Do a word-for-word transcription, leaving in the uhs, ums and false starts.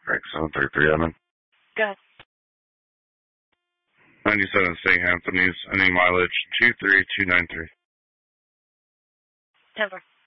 Correct, seven thirty-three, Evan. Go ahead. ninety-seven Saint Anthony's, any mileage, two three two nine three. Denver.